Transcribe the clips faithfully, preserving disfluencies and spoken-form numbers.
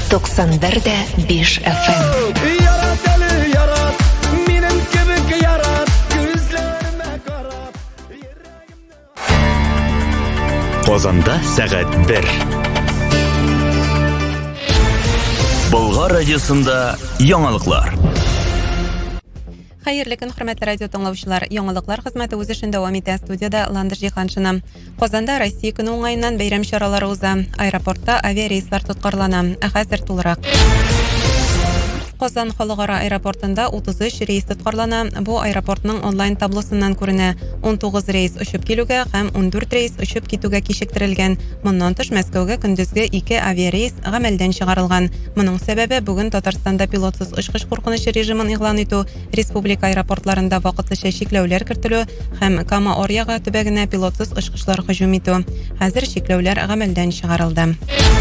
токсон бер дә биш эф эм. Ярат әле ярат, минем кебек ярат, күзләремә карап. Казанда сәгать бер. Болгар радиосында яңалыклар. Хәерле көн, хөрмәтле радио тыңлаучылар. Яңалыклар хезмәте үз эшен дәвам итә. Студияда Ландыш Җиһаншина. Казанда Россия көне уңаеннан бәйрәм чаралары уза. Аэропортта авиарейслар тоткарлана. Ә хәзер тулырак. Казан халыкара аэропортында утыз өч рейс тоткарлана. Бу аэропортның онлайн таблосыннан күренә. он тугыз рейс очып килүгә һәм он дүрт рейс очып китүгә кичектерелгән. Моннан тыш Мәскәүгә көндезге ике авиарейс гамәлдән чыгарылган. Моның сәбәбе бүген Татарстанда пилотсыз очкыч куркыныч режимын игълан итү, республика аэропортларында вакытлыча чикләүләр кертелү һәм Кама-Оръяга төбәгенә пилотсыз очкычлар һөҗүм итү. Хәзер чикләүләр гамәлдән чыгарылды.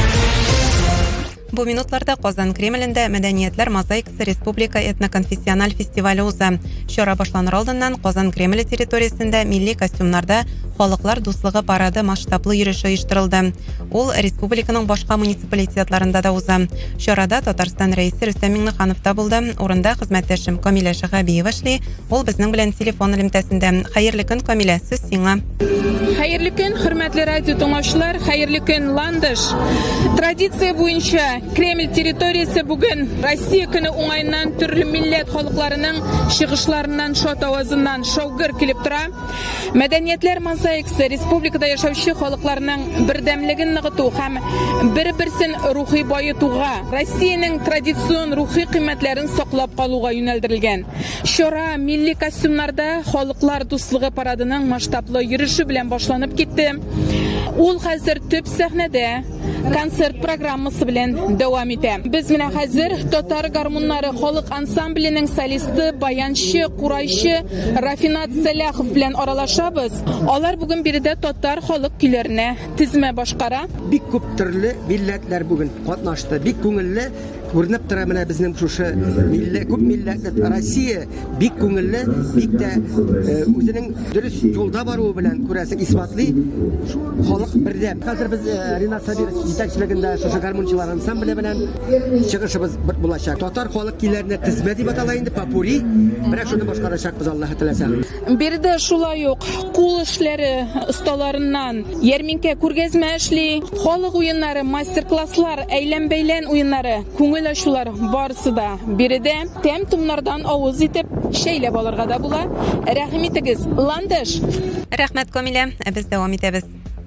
Бу минутларда Казан Кремлендә мәдәниятләр мозаикасы республика этноконфессиональ фестивале уза. Чара башланыр алдыннан Казан Кремле территориясендә милли костюмнарда халыклар дуслыгы парады масштаблы йөреше оештырылды. Ул республиканың башка муниципалитетларында да уза. Чарада Татарстан рәисе Рөстәм Миңнеханов та булды. Урында хезмәттәшем Камилә Шәһәбиева эшли. Ул безнең белән телефон элемтәсендә. Хәерле көн, Камилә, сүз сиңа. Хәерле көн, хөрмәтле радио тыңлаучылар, хәерле көн, Ландыш. Традиция буенча Кремль территориясе бүген Россия көне уңайыннан төрле милләт халыкларының чыгышларыннан, шат авазыннан шаугыр килеп тора. Мәдәниятләр мозаикасы республикада яшәүче халыкларның бердәмлеген ныгыту һәм бер-берсен рухи байытуга, Россиянең традицион рухи кыйммәтләрен саклап калуга юнәлдерелгән. Чара милли костюмнарда халыклар дуслыгы парадының масштаблы йөреше белән башланып китте. Ул хәзер төп сәхнәдә концерт программасы белән дәвам итә. Без менә хәзер татар гармуннары халык ансамбленең солисты, баянчы, курайчы Рафинат Сәләхов белән аралашабыз. Алар бүген биредә татар халык көйләренә тизмә башкара. Бик күп төрле милләтләр бүген катнашты. Бик күңелле күренеп тора менә безнең шушы милләт, күп милләтле Россия бик күңелле, бик дә үзенең дөрес юлда баруы белән күрәсең исбатлый. Халык бердәм. Хәзер без Ринат Сабир җитәкчелегендә шушы гармунчылар ансамбле белән чыгышыбыз булачак. Татар халык көйләренә тизмә дип атала инде, попури. Менә шуны башкарачакбыз, Аллаһ теләсә. Биредә шулай ук кул эшләре осталарыннан ярминкә күргәзмә эшли, халык уеннары, мастер-класслар, әйлән-бәйлән уеннары, күңел ачулар барысы да биредә. Тәм-тумнардан авыз итеп шәйләп алырга да була. Рәхим итегез, Ландыш. Рәхмәт, Камилә. Без дәвам итәбез.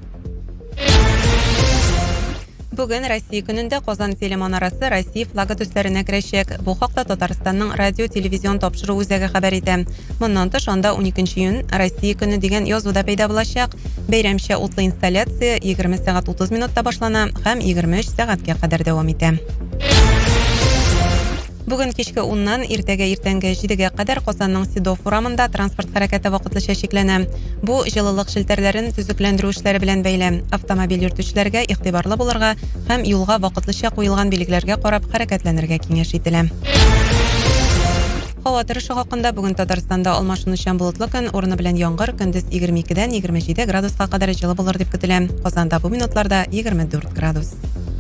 Бүген Россия көнендә Казан телеманарасы Россия флагы төсләренә керәчәк. Бу хакта Татарстанның радио-телевизион тапшыру үзәге хәбәр итә. Моннан тыш анда он икенче июнь Россия көне дигән язуда пәйда булачак. Бәйрәмчә утлы инсталляция егерме сәгать утыз минутта башлана һәм егерме өч сәгатькә кадәр дәвам итә. Бүген кичке уннан иртәгә иртәнге җидегә кадәр Казанның Сидов урамында транспорт хәрәкәте вакытлыча чикләнә. Бу җылылык шелтәрләрен төзекләндерү эшләре белән бәйле. Автомобиль йөртүчеләргә игътибарлы булырга һәм юлга вакытлыча куелган билгеләргә карап хәрәкәтләнергә киңәш ителә. Һава торышы хакында бүген Татарстанда алмашынучан болытлы көн, урыны белән яңгыр, көндез егерме икедән егерме җиде градуска кадәр җылы булыр дип көтелә. Казанда бу минутларда егерме дүрт градус.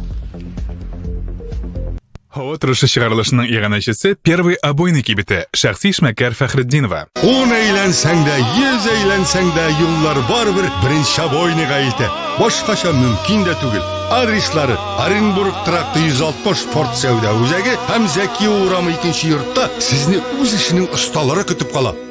Һава торышы чыгарылышының иганәчесе первый обойный кибете шәхси эшмәкәр Фәхретдинова. Он әйләнсәң дә, йөз әйләнсәң дә юллар барбер беренче обойныйга илтә. Башкача мөмкин дә түгел. Адреслары: Оренбург тракты йөз алтмыш Форт Сәүдә үзәге һәм Зәки урамы икенче йортта сезне үз эшенең осталары көтеп кала.